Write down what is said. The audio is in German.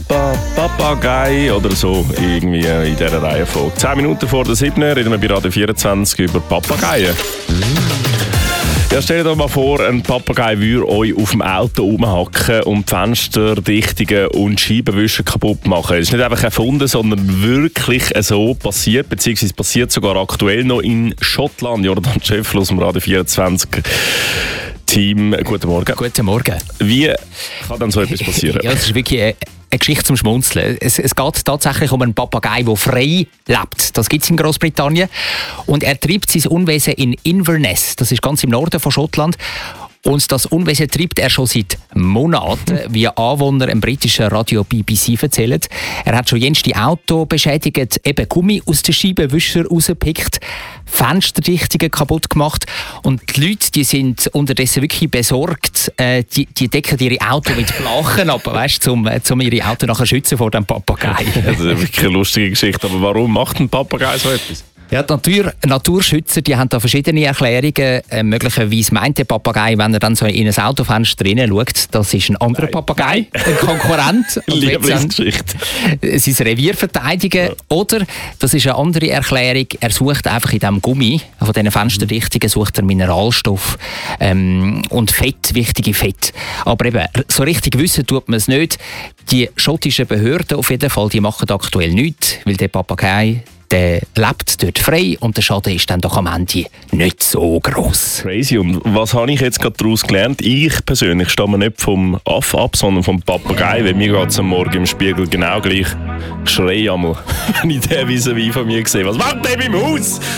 Papagei oder so, irgendwie in dieser Reihenfolge. 10 Minuten vor der 7 reden wir bei Radio 24 über Papageien. Ja, stell dir doch mal vor, ein Papagei würde euch auf dem Auto rumhacken und die Fensterdichtungen und Scheibenwischer kaputt machen. Es ist nicht einfach erfunden, sondern wirklich so passiert, beziehungsweise passiert sogar aktuell noch in Schottland. Jordan Scheffel aus dem Radio 24 Team. Guten Morgen. Guten Morgen. Wie kann dann so etwas passieren? Ja, das ist wirklich eine Geschichte zum Schmunzeln. Es geht tatsächlich um einen Papagei, der frei lebt. Das gibt es in Großbritannien. Und er treibt sein Unwesen in Inverness. Das ist ganz im Norden von Schottland. Und das Unwesen treibt er schon seit Monaten, wie Anwohner im britischen Radio BBC erzählen. Er hat schon jenste Auto beschädigt, eben Gummi aus den Scheibenwischer rausgepickt, Fensterdichtungen kaputt gemacht. Und die Leute, die sind unterdessen wirklich besorgt. Die decken ihre Auto mit Blachen ab, weißt, um ihre Auto nachher schützen vor dem Papagei. Das ist wirklich eine lustige Geschichte. Aber warum macht ein Papagei so etwas? Ja, die Naturschützer, die haben da verschiedene Erklärungen. Möglicherweise meint der Papagei, wenn er dann so in ein Autofenster schaut, das ist ein anderer Papagei, ein Konkurrent. Lieblingsgeschichte. Sein Revier verteidigen. Ja. Oder, das ist eine andere Erklärung, er sucht einfach in diesem Gummi, von diesen Fensterdichtungen, sucht er Mineralstoff und Fett, wichtige Fett. Aber eben, so richtig wissen tut man es nicht. Die schottischen Behörden auf jeden Fall, die machen aktuell nichts, weil der Papagei, der lebt dort frei und der Schaden ist dann doch am Ende nicht so gross. Crazy. Und was habe ich jetzt gerade daraus gelernt? Ich persönlich stamme nicht vom Aff ab, sondern vom Papagei. Weil mir geht es am Morgen im Spiegel genau gleich. Ich schreie einmal, wenn ich den vis-à-vis von mir sehe. Was macht der beim Haus?